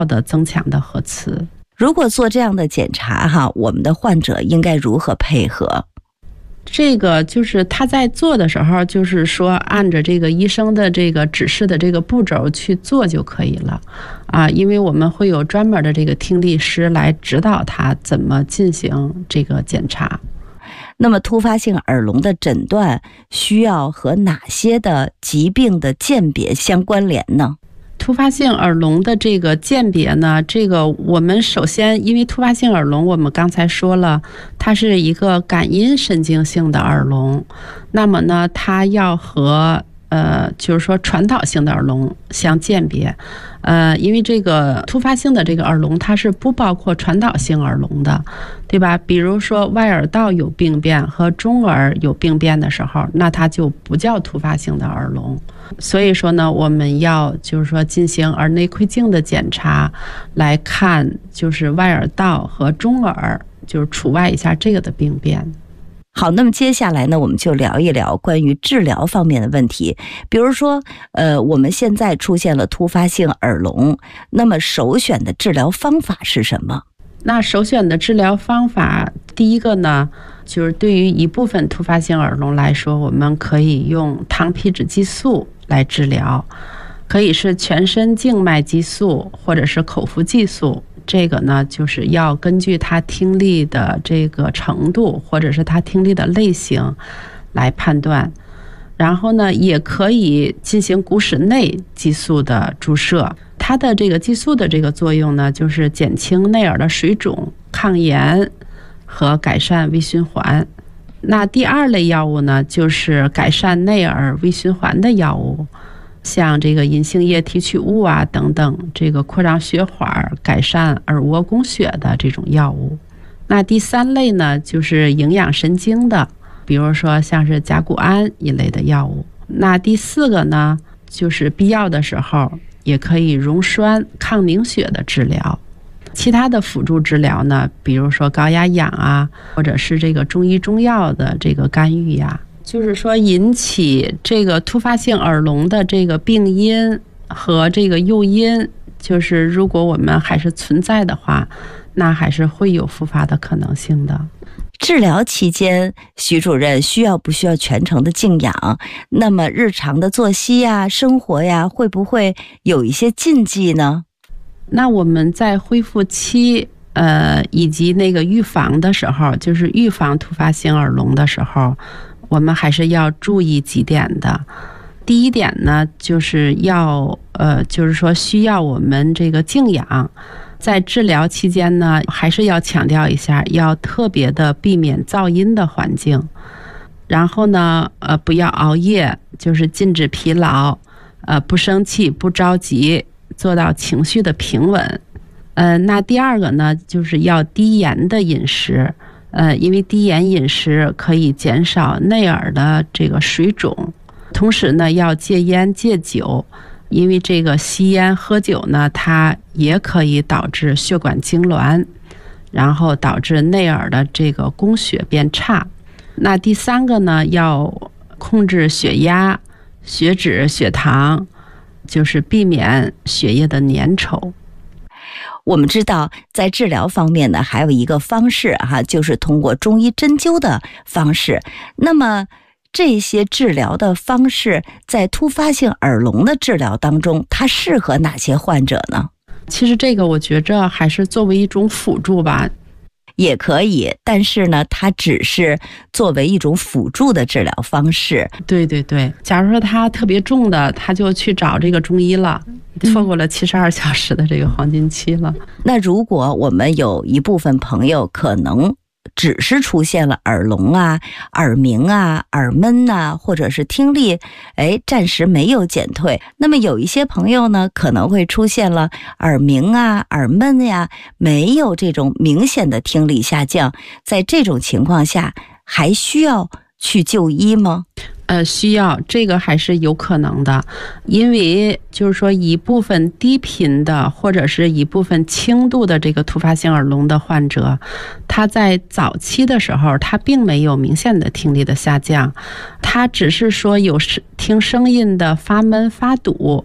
的增强的核磁。 如果做这样的检查哈，我们的患者应该如何配合？ 这个就是他在做的时候，就是说按着这个医生的这个指示的这个步骤去做就可以了啊，因为我们会有专门的这个听力师来指导他怎么进行这个检查。 那么突发性耳聋的诊断需要和哪些的疾病的鉴别相关联呢？ 突发性耳聋的这个鉴别呢，这个我们首先因为突发性耳聋我们刚才说了，它是一个感音神经性的耳聋，那么呢它要和就是说传导性的耳聋相鉴别。因为这个突发性的这个耳聋它是不包括传导性耳聋的，对吧？比如说外耳道有病变和中耳有病变的时候，那它就不叫突发性的耳聋。所以说呢，我们要就是说进行耳内窥镜的检查来看，就是外耳道和中耳，就是除外一下这个的病变。 好，那么接下来呢，我们就聊一聊关于治疗方面的问题。比如说，我们现在出现了突发性耳聋，那么首选的治疗方法是什么？ 那首选的治疗方法，第一个呢，就是对于一部分突发性耳聋来说，我们可以用糖皮质激素来治疗，可以是全身静脉激素或者是口服激素。这个呢，就是要根据他听力的这个程度，或者是他听力的类型来判断。然后呢，也可以进行骨室内激素的注射。它的这个激素的这个作用呢，就是减轻内耳的水肿、抗炎和改善微循环。那第二类药物呢，就是改善内耳微循环的药物。像这个银杏叶提取物啊等等，这个扩张血管、改善耳蜗供血的这种药物。那第三类呢，就是营养神经的，比如说像是甲钴胺一类的药物。那第四个呢，就是必要的时候也可以溶栓抗凝血的治疗。其他的辅助治疗呢，比如说高压氧啊，或者是这个中医中药的这个干预呀。就是说引起这个突发性耳聋的这个病因和这个诱因，就是如果我们还是存在的话，那还是会有复发的可能性的。 治疗期间，徐主任需要不需要全程的静养？那么日常的作息呀、生活呀，会不会有一些禁忌呢？ 那我们在恢复期以及那个预防的时候，就是预防突发性耳聋的时候，我们还是要注意几点的。第一点呢，就是要就是说需要我们这个静养。在治疗期间呢，还是要强调一下，要特别的避免噪音的环境。然后呢，不要熬夜，就是禁止疲劳，不生气，不着急，做到情绪的平稳。那第二个呢，就是要低盐的饮食。因为低盐饮食可以减少内耳的这个水肿，同时呢要戒烟戒酒，因为这个吸烟喝酒呢，它也可以导致血管痉挛，然后导致内耳的这个供血变差。那第三个呢，要控制血压、血脂、血糖，就是避免血液的粘稠。 我们知道在治疗方面呢，还有一个方式就是通过中医针灸的方式。那么这些治疗的方式在突发性耳聋的治疗当中，它适合哪些患者呢？ 其实这个我觉着还是作为一种辅助吧。 也可以，但是呢，它只是作为一种辅助的治疗方式。 对对对，假如说他特别重的，他就去找这个中医了，错过了72小时的这个黄金期了。 那如果我们有一部分朋友可能只是出现了耳聋啊、耳鸣啊、耳闷啊，或者是听力暂时没有减退，那么有一些朋友呢可能会出现了耳鸣啊、耳闷呀，没有这种明显的听力下降，在这种情况下还需要去就医吗？ 需要，这个还是有可能的，因为就是说一部分低频的或者是一部分轻度的这个突发性耳聋的患者，他在早期的时候他并没有明显的听力的下降，他只是说有听声音的发闷发堵，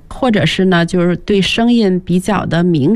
或者是呢，就是对声音比较的敏